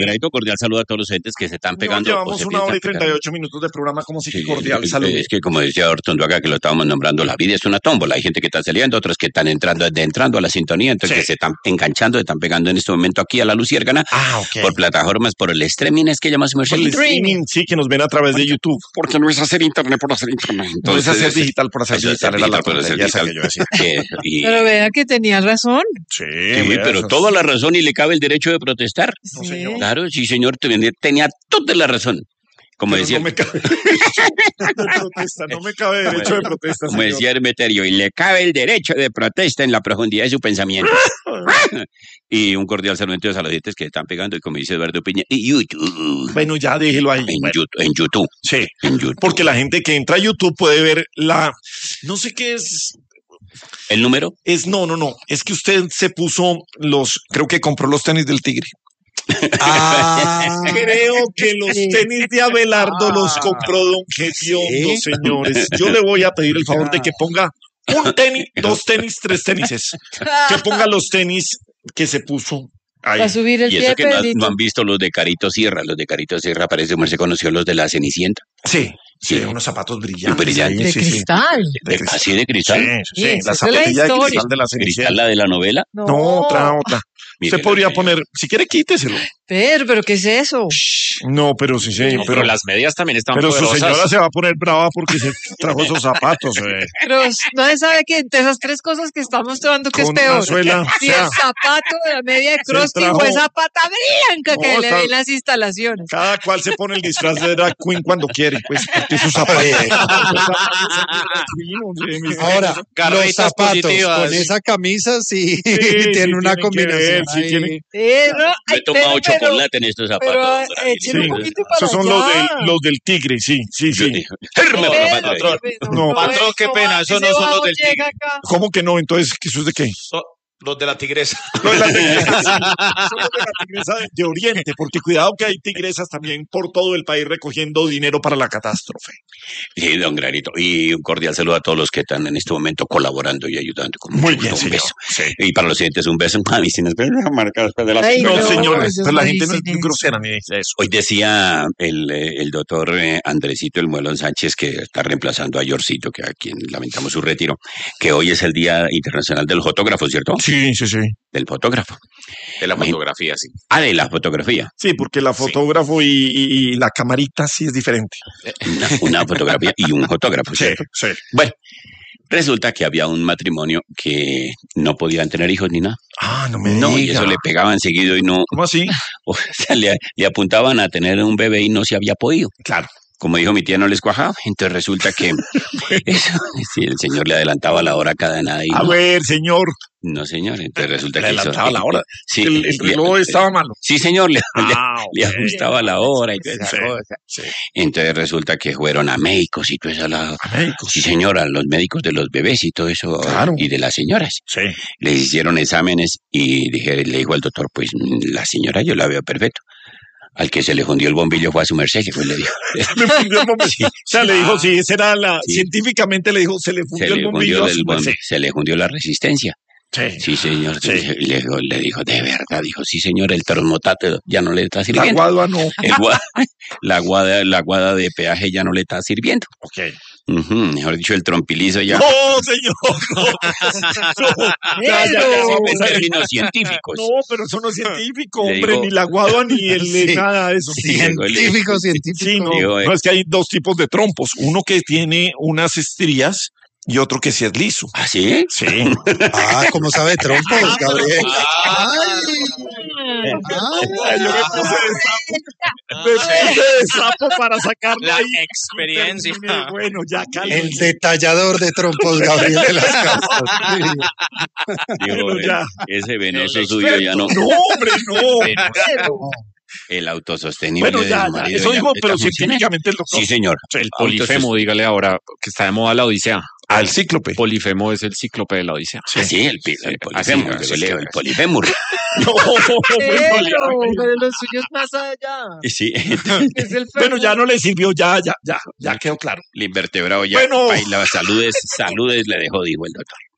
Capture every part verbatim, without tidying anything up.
Granito, cordial saludo a todos los entes que se están pegando. No, llevamos una hora y treinta y ocho minutos de programa, como si sí, cordial saludo. Es que como decía Ortonduaga, que lo estábamos nombrando, la vida es una tómbola. Hay gente que está saliendo, otros que están entrando desde entrando a la sintonía, entonces sí. que se están enganchando, se están pegando en este momento aquí a la Luciérgana, ah, okay. por plataformas, por el streaming, es que llamas por el streaming, sí, que nos ven a través de YouTube. Porque no es hacer internet por hacer internet. Entonces, no es hacer digital por hacer digital, era la tontería que yo decía. Que, y, pero vea que tenía razón. Sí, sí pero eso. Toda la razón y le cabe el derecho de protestar. No, señor. Claro, sí, señor, tenía toda la razón. Como pero decía, no me cabe de protesta, no me cabe derecho de protesta. Como señor. Decía Hermeterio, y le cabe el derecho de protesta en la profundidad de su pensamiento. Y un cordial saludo a los dientes que están pegando, y como dice Eduardo Piña, y YouTube. Bueno, ya déjelo ahí. En, bueno. YouTube, en YouTube. Sí, en YouTube. Porque la gente que entra a YouTube puede ver la, no sé qué es. ¿El número? Es, no, no, no, es que usted se puso los, creo que compró los tenis del Tigre. Ah, creo que los tenis de Abelardo ah, los compró don Gediondo, ¿sí? Señores. Yo le voy a pedir el favor de que ponga un tenis, dos tenis, tres tenises. Que ponga los tenis que se puso ahí. Para subir el y pie, eso que no, Pedrito. no han visto los de Carito Sierra. Los de Carito Sierra parece que se conoció los de la Cenicienta. Sí. Sí, sí, unos zapatos brillantes. brillantes de sí, cristal. Sí. De, ¿Así de cristal? Sí, sí, sí. La zapatilla de cristal de la Cenicienta. ¿Cristal la de la novela? No, no otra, otra. Mire, usted podría poner, si quiere quíteselo. Pero, pero ¿qué es eso? No, pero sí, sí. No, pero, pero las medias también están pero poderosas. Pero su señora se va a poner brava porque se trajo esos zapatos. Eh. Pero no se sabe que entre esas tres cosas que está mostrando que con es peor. Suela, si o sea, el zapato de la media de Krusty o esa pata blanca no, que le ve en las instalaciones. Cada cual se pone el disfraz de drag queen cuando quiere, pues, porque sus zapatos. Ahora, los zapatos positivas. Con esa camisa sí, sí tienen sí, una combinación. Sí, tiene... eh, no, Me he tomado pero, chocolate en estos zapatos. Pero, eh, sí, un poquito para esos son los del, los del Tigre, sí, sí, sí. No, no, patrón, no, patrón, qué pena, esos no son los del Tigre. ¿Cómo que no? Entonces, ¿eso es de qué? Los de la tigresa. Los de la tigresa. Son los de la tigresa de, de Oriente, porque cuidado que hay tigresas también por todo el país recogiendo dinero para la catástrofe. Sí, don Granito. Y un cordial saludo a todos los que están en este momento colaborando y ayudando. Con Muy mucho bien, gusto, un señor. beso. Sí. Y para los siguientes, un beso. Mami, sin marcar después de la Ay, no, no, señores, no, pues la no gente no es eso. grosera ni dice eso. Hoy decía el, el doctor Andresito El Muelón Sánchez, que está reemplazando a Yorcito, que a quien lamentamos su retiro, que hoy es el Día Internacional del Fotógrafo, ¿cierto? Sí, sí, sí. Del fotógrafo. De la fotografía, sí. Ah, de la fotografía. Sí, porque la fotógrafo sí. y, y, y la camarita sí es diferente. Una, una fotografía y un fotógrafo, ¿cierto? Sí, sí. Bueno, resulta que había un matrimonio que no podían tener hijos ni nada. Ah, no me No, diga. y eso le pegaban seguido y no... ¿Cómo así? O sea, le, le apuntaban a tener un bebé y no se había podido. Claro. Como dijo mi tía, no les cuajaba. Entonces resulta que eso, sí, el señor le adelantaba la hora cada nada. Y a no, ver, señor. No, señor. Entonces resulta le que... adelantaba eso, la hora. Sí, el, el reloj le, estaba malo. Sí, señor. Le, ah, le, okay. le ajustaba la hora y toda esa sí, cosa. Sí. Entonces resulta que fueron a médicos y todo eso. La, ¿A médicos? Sí, señora. Los médicos de los bebés y todo eso. Claro. Y de las señoras. Sí. Les hicieron exámenes y dije, le dijo al doctor, pues la señora yo la veo perfecto. Al que se le fundió el bombillo fue a su merced, que fue le dijo. Le fundió el bombillo. Sí. O sea, le dijo, sí, esa era la... Sí. Científicamente le dijo, se le fundió se el le bombillo fundió a su el merced. bombillo, se le fundió la resistencia. Sí. Sí, señor. Sí. Le, dijo, le dijo, de verdad, dijo, sí, señor, el termotate ya no le está sirviendo. La guada no. El guada, la, guada, la guada de peaje ya no le está sirviendo. Ok. Uh-huh, mejor dicho, el trompilizo ya. ¡No, señor! No, no. Ya, ya, ya, en términos científicos. No, pero eso no es científico, hombre, digo, ni la guada ni el sí, nada de eso. Sí, científico, científico. Sí, no, digo, no, es que hay dos tipos de trompos. Uno que tiene unas estrías y otro que sí es liso. ¿Ah, sí? Sí. Ah, ¿cómo sabe trompos, Gabriel? Ay, Ay, yo me puse de sapo, me puse de sapo para sacar la ahí. experiencia. Bueno, ya calma. El detallador de trompos, Gabriel de las Casas. Digo, bueno, ya. Ese venoso suyo ya no. No, hombre, no. El autosostenible. Bueno, ya, ya. Eso dijo, pero científicamente el doctor. Sí, señor. El polifemo, dígale ahora, que está de moda la Odisea. Al cíclope. Polifemo es el cíclope de la Odisea. Sí, sí, el, el, el polifemo. Así, el, el polifemur. No, pero, pero los suyos más allá. Sí. Es el bueno, ya no le sirvió, ya, ya, ya, ya quedó claro. El invertebrado ya. Bueno. Ay, la saludes, saludes le dejó, dijo el doctor.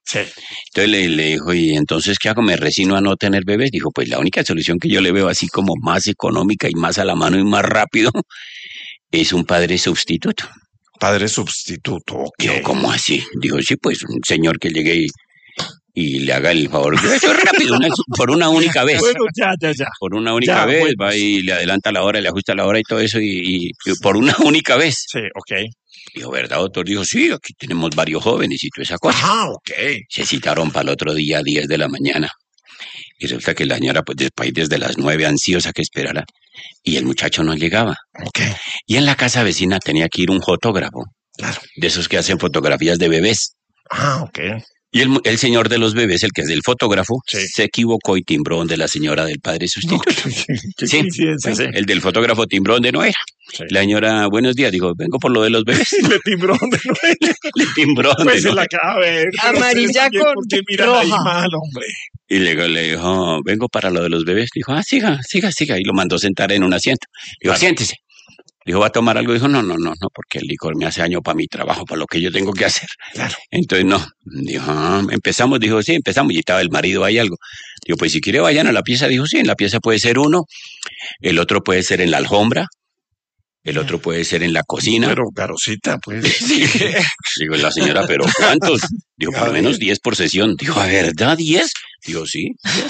Sí. Entonces le, le dijo, ¿y entonces qué hago? ¿Me resigno a no tener bebés? Dijo, pues la única solución que yo le veo así como más económica y más a la mano y más rápido es un padre sustituto. Padre sustituto, ok. Dijo, ¿cómo así? Dijo, sí, pues un señor que llegue y, y le haga el favor. Eso es rápido, una, por una única vez. Bueno, ya, ya, ya. Por una única Ya, vez, bueno. va y le adelanta la hora, le ajusta la hora y todo eso, y, y- y por una única vez. Sí, ok. Dijo, ¿verdad, doctor? Dijo, sí, aquí tenemos varios jóvenes y toda esa cosa. Ah, ok. Se citaron para el otro día a diez de la mañana. Y resulta que la señora, pues después desde las nueve ansiosa que esperara, y el muchacho no llegaba. Ok. Y en la casa vecina tenía que ir un fotógrafo, Claro. de esos que hacen fotografías de bebés. Ah, ok. Y el, mu- el señor de los bebés, el que es el fotógrafo, Sí. se equivocó y timbró donde la señora del padre sustituto. Qué Sí, coincidencia, sí. el del fotógrafo timbró donde no era. Sí. La señora, buenos días, dijo, vengo por lo de los bebés. Le timbró de nuevo. Le timbró donde Pues se no la era. acaba de ver. pero Amarilla ustedes también, con ¿por qué miran ahí roja. mal, hombre? Y luego le dijo, vengo para lo de los bebés. Dijo, ah, siga, siga, siga. Y lo mandó sentar en un asiento. Dijo, Claro. siéntese. Dijo, ¿va a tomar algo? Dijo, no, no, no, no, porque el licor me hace daño para mi trabajo, para lo que yo tengo que hacer. Claro. Entonces, no. Dijo, ah, empezamos. Dijo, sí, empezamos. Y estaba el marido ahí algo. Dijo, pues si quiere vayan a la pieza. Dijo, sí, en la pieza puede ser uno. El otro puede ser en la alfombra. El otro puede ser en la cocina. Pero Carosita, pues. Sí. Digo, la señora, ¿pero cuántos? Dijo, por lo menos diez por sesión. Dijo, ¿a verdad diez? Dijo, sí.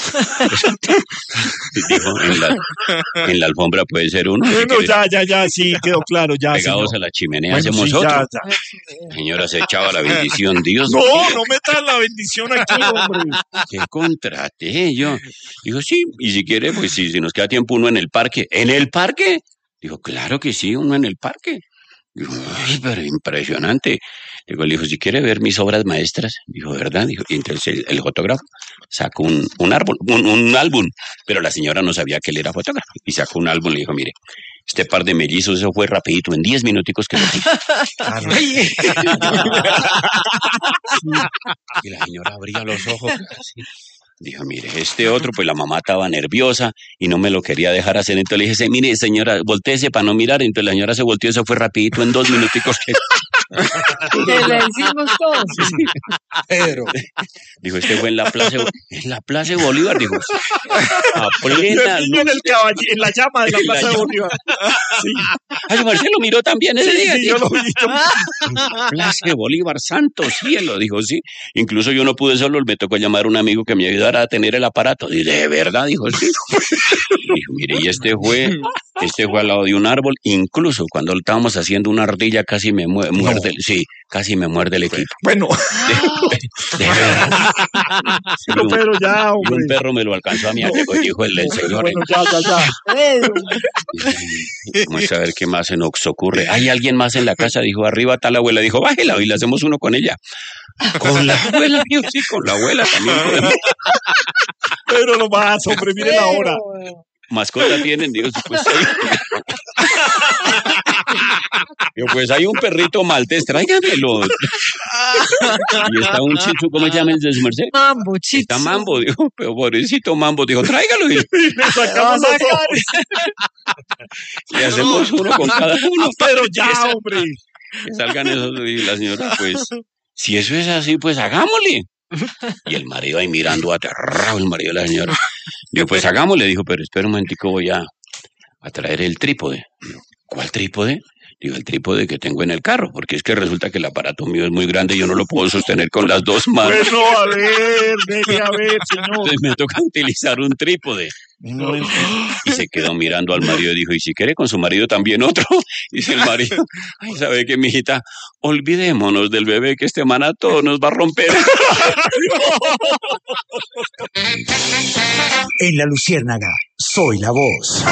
Dijo, en la, en la alfombra puede ser uno. Si Bueno, quieres, ya, ya, ya, sí, quedó claro, ya, pegados señor. a la chimenea Bueno, hacemos sí, otro. ya, ya. La señora se echaba la bendición. Dios No, mío, no metas la bendición aquí, hombre. qué contraté yo. Dijo, sí, y si quiere, pues si, si nos queda tiempo uno en el parque. ¿En el parque? Dijo, claro que sí, uno en el parque. Dijo, ay, pero impresionante. Digo, le dijo, si quiere ver mis obras maestras. Dijo, ¿verdad? Dijo, y entonces el, el fotógrafo sacó un, un árbol, un, un álbum, pero la señora no sabía que él era fotógrafo. Y sacó un álbum y le dijo, mire, este par de mellizos, eso fue rapidito, en diez minuticos que lo hice. Y la señora abría los ojos así. Dijo, mire, este otro, pues la mamá estaba nerviosa y no me lo quería dejar hacer. Entonces le dije, mire, señora, voltéese para no mirar. Entonces la señora se volteó, eso fue rapidito, en dos minuticos. Que... Que le hicimos todos. Pero, Dijo, este fue en la plaza, en la plaza de Bolívar, dijo. A plena El niño en, el caballi- en la llama de la En la Plaza de llama. Bolívar. Sí, Ay, Marcelo miró también ese día. sí, yo dijo. lo vi. yo- Plaza de Bolívar, santo cielo, dijo, sí. Incluso yo no pude solo, me tocó llamar a un amigo que me ayudara a tener el aparato. Y de verdad, dijo, sí. Dijo, mire, y este fue, este fue al lado de un árbol. Incluso cuando estábamos haciendo una ardilla, casi me mue- muerde, el- sí, casi me muerde el equipo. Bueno, De verdad. Sí, pero, un, pero ya, y hombre. un perro me lo alcanzó a mí, dijo el, el señor. Bueno, ya, ya, ya. Vamos a ver qué más se nos ocurre. ¿Hay alguien más en la casa? Dijo, arriba está la abuela. Dijo, bájela y le hacemos uno con ella. Con la abuela, yo sí, con la abuela también podemos. Pero no más, hombre, mire la hora. Mascota tienen, Dios, pues hay... Yo, pues hay un perrito maltés, tráigamelo. Y está un chichu, ¿cómo se llama el de su merced? Mambo, chicho. Está Mambo, dijo, pero pobrecito Mambo, dijo, tráigalo y Le sacamos Vamos a los ojos. le hacemos uno con cada uno. Pero ya, hombre. Que salgan esos, y la señora, pues, si eso es así, pues hagámosle. Y el marido ahí mirando aterrado, el marido de la señora. Dijo, pues hagámosle, dijo, pero espera un momentico, voy a, a traer el trípode. Digo, ¿cuál trípode? Digo, el trípode que tengo en el carro, porque es que resulta que el aparato mío es muy grande y yo no lo puedo sostener con las dos manos. Bueno, a ver, deje a ver, señor. Entonces me toca utilizar un trípode. No, Y se quedó mirando al marido y dijo, ¿y si quiere con su marido también otro? Dice el marido, ay, ¿sabe qué, mijita? Olvidémonos del bebé que este maná todo nos va a romper. En La Luciérnaga, soy la voz.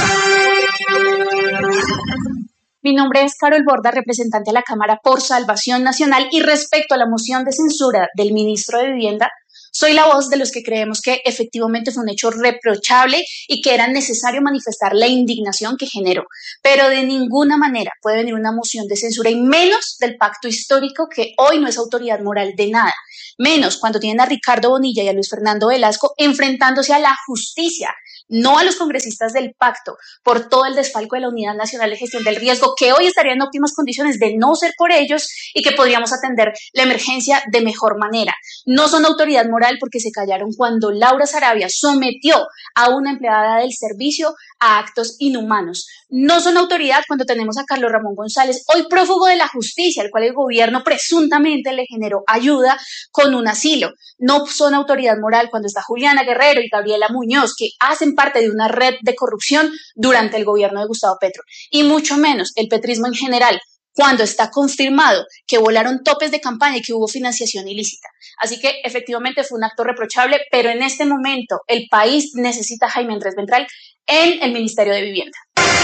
Mi nombre es Carol Borda, representante a la Cámara por Salvación Nacional, y respecto a la moción de censura del ministro de Vivienda, soy la voz de los que creemos que efectivamente fue un hecho reprochable y que era necesario manifestar la indignación que generó, pero de ninguna manera puede venir una moción de censura, y menos del pacto histórico, que hoy no es autoridad moral de nada, menos cuando tienen a Ricardo Bonilla y a Luis Fernando Velasco enfrentándose a la justicia, no a los congresistas del pacto, por todo el desfalco de la Unidad Nacional de Gestión del Riesgo, que hoy estaría en óptimas condiciones de no ser por ellos y que podríamos atender la emergencia de mejor manera. No son autoridad moral porque se callaron cuando Laura Sarabia sometió a una empleada del servicio a actos inhumanos. No son autoridad cuando tenemos a Carlos Ramón González, hoy prófugo de la justicia, al cual el gobierno presuntamente le generó ayuda con un asilo. No son autoridad moral cuando está Juliana Guerrero y Gabriela Muñoz, que hacen parte de una red de corrupción durante el gobierno de Gustavo Petro. Y mucho menos el petrismo en general, cuando está confirmado que volaron topes de campaña y que hubo financiación ilícita. Así que efectivamente fue un acto reprochable, pero en este momento el país necesita a Jaime Andrés Ventral en el Ministerio de Vivienda.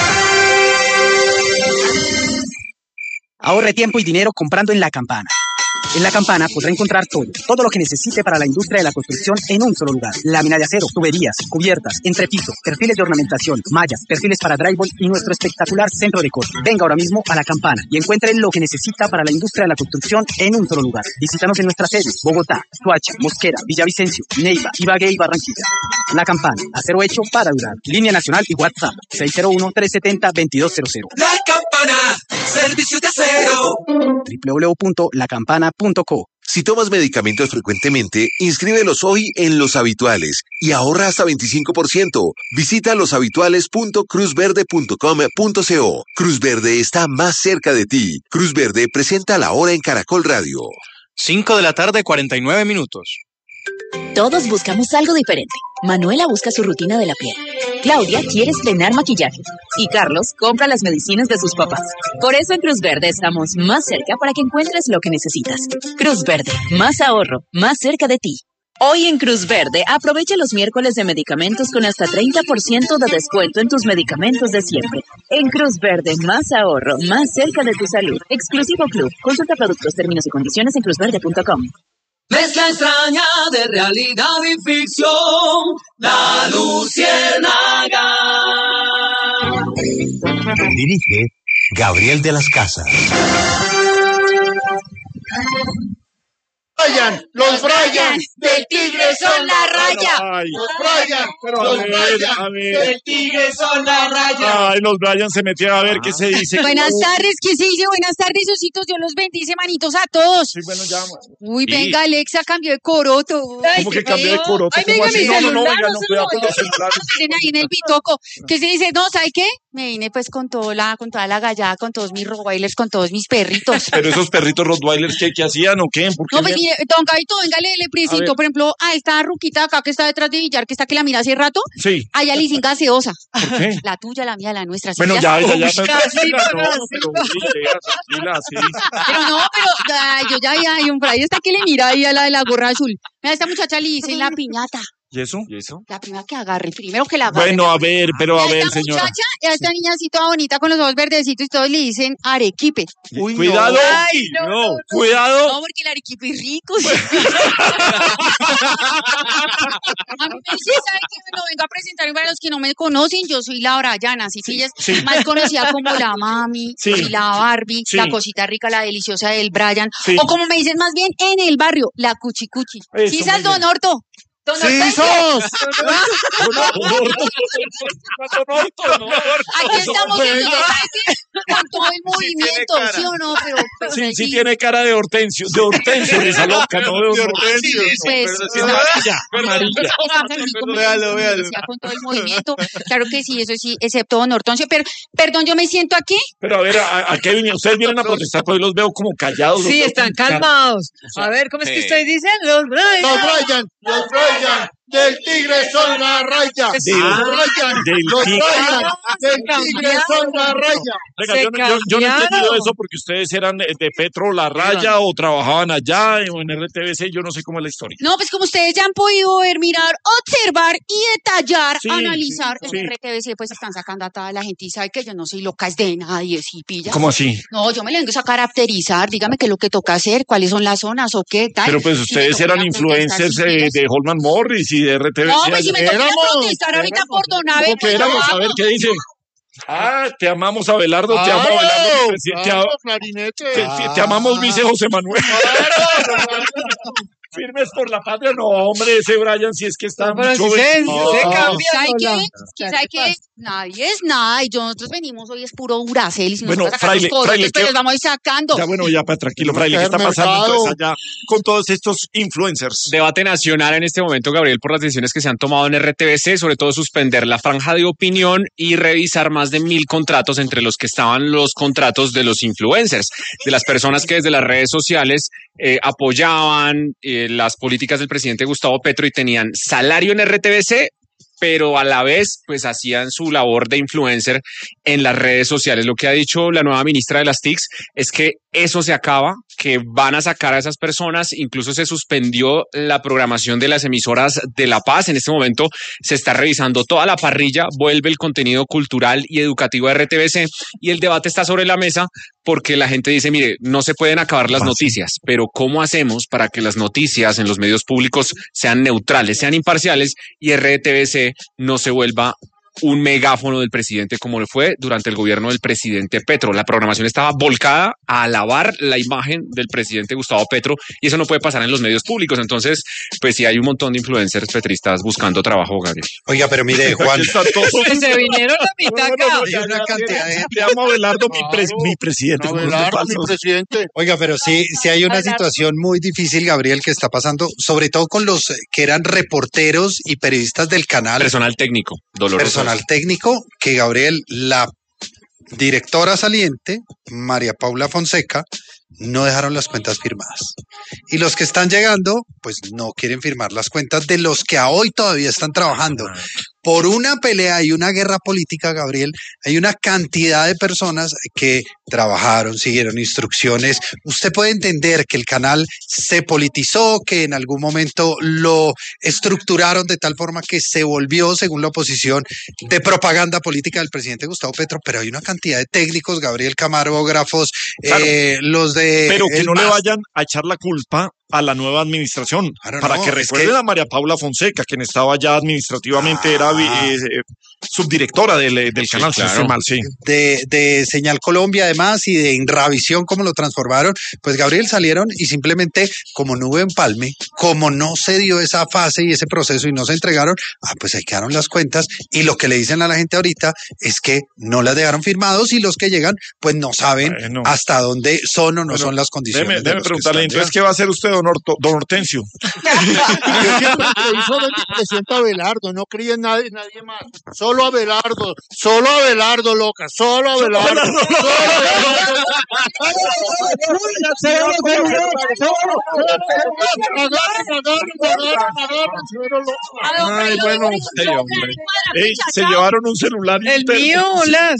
Ahorre tiempo y dinero comprando en La Campana. En La Campana podrá encontrar todo, todo lo que necesite para la industria de la construcción en un solo lugar. Lámina de acero, tuberías, cubiertas, entrepiso, perfiles de ornamentación, mallas, perfiles para drywall y nuestro espectacular centro de corte. Venga ahora mismo a La Campana y encuentre lo que necesita para la industria de la construcción en un solo lugar. Visítanos en nuestras sedes: Bogotá, Soacha, Mosquera, Villavicencio, Neiva, Ibagué y Barranquilla. La Campana, acero hecho para durar. Línea nacional y WhatsApp seis cero uno, tres siete cero, dos dos cero cero. La Campana, servicio de acero. doble u doble u doble u punto la campana punto co. Si tomas medicamentos frecuentemente, inscríbelos hoy en Los Habituales y ahorra hasta veinticinco por ciento. Visita loshabituales punto cruz verde punto com punto co. Cruz Verde está más cerca de ti. Cruz Verde presenta La Hora en Caracol Radio. cinco de la tarde, cuarenta y nueve minutos. Todos buscamos algo diferente. Manuela busca su rutina de la piel. Claudia quiere estrenar maquillaje. Y Carlos compra las medicinas de sus papás. Por eso en Cruz Verde estamos más cerca para que encuentres lo que necesitas. Cruz Verde, más ahorro, más cerca de ti. Hoy en Cruz Verde, aprovecha los miércoles de medicamentos con hasta treinta por ciento de descuento en tus medicamentos de siempre. En Cruz Verde, más ahorro, más cerca de tu salud. Exclusivo Club. Consulta productos, términos y condiciones en cruz verde punto com. Mezcla extraña de realidad y ficción, La Luciérnaga. Dirige Gabriel de las Casas. Brian, los Brian del Tigre son la raya. Los Brian, los Brian del Tigre son la raya. Ay, los Brian se metieron a ver qué se dice. Buenas tardes, ¿qué se dice? Buenas tardes, ositos. Dios los bendice, manitos a todos. Sí, bueno, ya. Uy, venga, Alexa, cambió de coroto. ¿Cómo que cambió de coroto? Ay, venga, mi no, no, no, celular, venga, no, cuidado con los celulares. Miren ahí en el pitoco. ¿Qué se dice? No, ¿sabe qué? Me vine pues con todo la, con toda la gallada, con todos mis rottweilers, con todos mis perritos. Pero esos perritos rottweilers, ¿qué, qué hacían o qué? ¿Por qué no, pues mire, don Gaito, venga, le, le presento, por ejemplo, a esta ruquita acá que está detrás de Villar, que está que la mira hace rato. Sí. Allá le dicen gaseosa. ¿Por qué? La tuya, la mía, la nuestra. Bueno, ya, ya, ya. Pero no, pero ay, yo ya vi, hay un por ahí está que le mira ahí a la de la gorra azul. Mira, esta muchacha le dice la piñata. ¿Y eso? ¿Y eso? La primera que agarre, primero que la agarre. Bueno, a ver, pero a, a ver, esta señora. Muchacha, a esta niña así toda bonita con los ojos verdecitos y todos le dicen arequipe. Uy, cuidado, no. Ay, no, no, no, cuidado. No, porque el arequipe es rico. Sí. A mí me dice, ¿sabe qué? No, vengo a presentarme para los que no me conocen. Yo soy la Brian, así que ella es sí. más conocida como la Mami, sí. y la Barbie, sí. la cosita rica, la deliciosa del Brian. Sí. O como me dicen más bien en el barrio, la Cuchicuchi. Eso, ¿sí, Saldo Norto? ¡Sí sos! Aquí estamos viendo con todo el movimiento, ¿sí o no? Pero, pero sí, sí tiene cara de Hortensio, de Hortensio, risa loca, no de Hortensio. Pues, amarilla, amarilla. Véalo, véalo. Con todo el movimiento, claro que sí, eso sí, excepto don Hortensio. Pero, perdón, ¿yo me siento aquí? Pero a ver, ¿a, a qué vinieron? Ustedes vienen a protestar, pues los veo como callados. Sí, están calmados. A ver, ¿cómo es que ustedes dicen? Los Brian. Los Brian, los Brian. Del Tigre son la raya. Del, ah, Brian, del, los Brian, del Tigre son la raya. Venga, yo, yo, yo no he entendido eso porque ustedes eran de, de Petro La Raya o trabajaban allá o en R T V C, yo no sé cómo es la historia. No, pues como ustedes ya han podido ver, mirar, observar y detallar, sí, analizar, sí, en sí. R T V C pues están sacando a toda la gente y sabe que yo no soy loca es de nadie, ¿sí pilla? ¿Cómo así? No, yo me le vengo a caracterizar, dígame qué es lo que toca hacer, cuáles son las zonas o qué tal. Pero pues ustedes eran influencers eh, de Holman Morris y de R T V C. No, pues si me toca protestar ahorita por Donave. ¿Cómo que éramos? A ver, ¿qué dice? Ah, te amamos Abelardo, te amo Abelardo, te, te, te, te, te amamos vice José Manuel. Firmes por la patria, no, hombre, ese Brian sí es que está no, mucho... Si se, no. se cambia, ¿sabe qué? ¿Sabe qué? Nadie es nada, y nosotros venimos hoy es puro Duracell, y si bueno, nosotros fraile, sacamos fraile, pero los vamos a ir sacando. Ya, bueno, ya, para tranquilo, fraile, ¿qué está pasando entonces allá con todos estos influencers? Debate nacional en este momento, Gabriel, por las decisiones que se han tomado en R T V C, sobre todo suspender la franja de opinión y revisar más de mil contratos, entre los que estaban los contratos de los influencers, de las personas que desde las redes sociales eh, apoyaban eh, las políticas del presidente Gustavo Petro y tenían salario en R T V C, pero a la vez pues hacían su labor de influencer en las redes sociales. Lo que ha dicho la nueva ministra de las T I Cs es que eso se acaba, que van a sacar a esas personas, incluso se suspendió la programación de las emisoras de La Paz. En este momento se está revisando toda la parrilla, vuelve el contenido cultural y educativo de R T V C y el debate está sobre la mesa porque la gente dice, mire, no se pueden acabar las noticias, pero ¿cómo hacemos para que las noticias en los medios públicos sean neutrales, sean imparciales y R T V C no se vuelva un megáfono del presidente como lo fue durante el gobierno del presidente Petro? La programación estaba volcada a alabar la imagen del presidente Gustavo Petro y eso no puede pasar en los medios públicos. Entonces, pues sí hay un montón de influencers petristas buscando trabajo, Gabriel. Oiga, pero mire, Juan. Se vinieron la mitad acá. No, no, no, hay una cantidad de... Te amo, Abelardo, mi, pres, mi presidente. No, Abelardo, mi presidente. Oiga, pero sí, sí hay una Abelardo. situación muy difícil, Gabriel, que está pasando, sobre todo con los que eran reporteros y periodistas del canal. Personal técnico, doloroso. Personal técnico, que Gabriel, la directora saliente, María Paula Fonseca, no dejaron las cuentas firmadas. Y los que están llegando, pues no quieren firmar las cuentas de los que a hoy todavía están trabajando. Por una pelea y una guerra política, Gabriel, hay una cantidad de personas que trabajaron, siguieron instrucciones. Usted puede entender que el canal se politizó, que en algún momento lo estructuraron de tal forma que se volvió, según la oposición, de propaganda política del presidente Gustavo Petro, pero hay una cantidad de técnicos, Gabriel, camarógrafos, claro, eh, los de... Pero que no más... le vayan a echar la culpa a la nueva administración, claro, para no, que recuerden que... a María Paula Fonseca, quien estaba ya administrativamente, ah, era eh, subdirectora del, del sí, canal, claro. mal, sí. de, de Señal Colombia además y de Inravisión, como lo transformaron, pues Gabriel salieron y simplemente como no hubo empalme, como no se dio esa fase y ese proceso y no se entregaron, ah, pues ahí quedaron las cuentas y lo que le dicen a la gente ahorita es que no las dejaron firmados y los que llegan pues no saben bueno. hasta dónde son o no bueno, son las condiciones. Déjeme, de déjeme preguntarle, entonces, ¿qué va a hacer usted, don, Orto, don Hortensio? Yo siempre creí solo en el presidente Abelardo, no creí en nadie, nadie más. Solo Abelardo, solo Abelardo, loca, solo Abelardo. Ay, bueno, sí, hombre. Ey, se llevaron un celular. El mío, hola.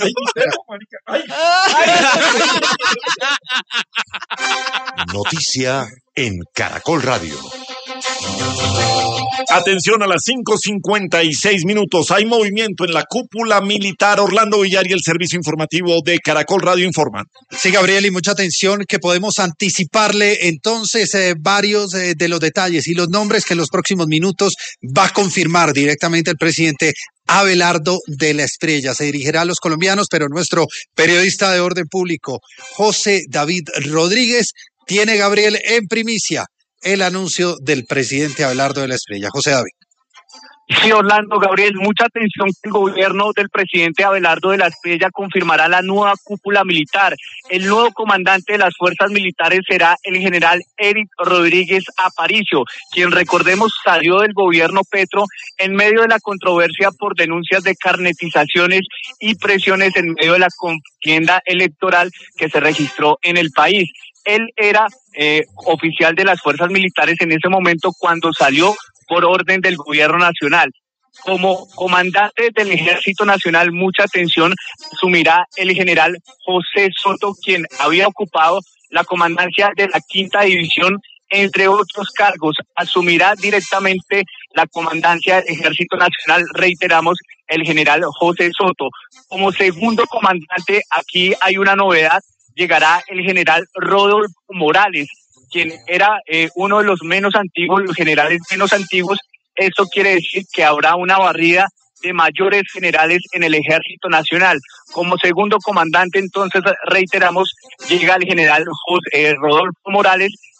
Noticia en Caracol Radio. Atención, a las cinco cincuenta y seis minutos. Hay movimiento en la cúpula militar. Orlando Villar y el servicio informativo de Caracol Radio informan. Sí, Gabriel, y mucha atención que podemos anticiparle entonces eh, varios eh, de los detalles y los nombres que en los próximos minutos va a confirmar directamente el presidente Abelardo de la Espriella. Se dirigirá a los colombianos, pero nuestro periodista de orden público, José David Rodríguez, tiene, Gabriel, en primicia el anuncio del presidente Abelardo de la Espriella. José David. Sí, Orlando, Gabriel, mucha atención que el gobierno del presidente Abelardo de la Espriella confirmará la nueva cúpula militar. El nuevo comandante de las fuerzas militares será el general Eric Rodríguez Aparicio, quien, recordemos, salió del gobierno Petro en medio de la controversia por denuncias de carnetizaciones y presiones en medio de la contienda electoral que se registró en el país. Él era eh, oficial de las fuerzas militares en ese momento cuando salió por orden del gobierno nacional. Como comandante del Ejército Nacional, mucha atención, asumirá el general José Soto, quien había ocupado la comandancia de la Quinta División, entre otros cargos. Asumirá directamente la comandancia del Ejército Nacional, reiteramos, el general José Soto. Como segundo comandante, aquí hay una novedad, llegará el general Rodolfo Morales, quien era eh, uno de los menos antiguos, los generales menos antiguos. Esto quiere decir que habrá una barrida de mayores generales en el Ejército Nacional. Como segundo comandante, entonces, reiteramos, llega el general José, eh, Rodolfo Morales,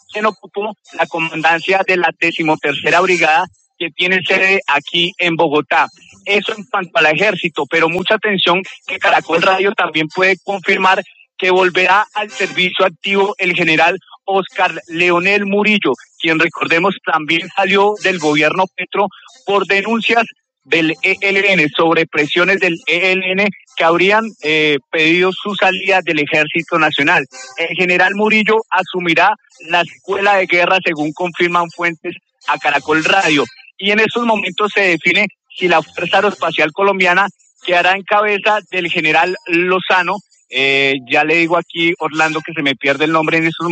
quien ocupó la comandancia de la decimotercera brigada, que tiene sede aquí en Bogotá. Eso en cuanto al ejército, pero mucha atención que Caracol Radio también puede confirmar que volverá al servicio activo el general Oscar Leonel Murillo, quien recordemos también salió del gobierno Petro por denuncias del E L N, sobre presiones del E L N que habrían eh, pedido su salida del Ejército Nacional. El general Murillo asumirá la escuela de guerra, según confirman fuentes a Caracol Radio. Y en estos momentos se define si la Fuerza Aeroespacial Colombiana quedará en cabeza del general Lozano. Eh, ya le digo aquí, Orlando, que se me pierde el nombre en estos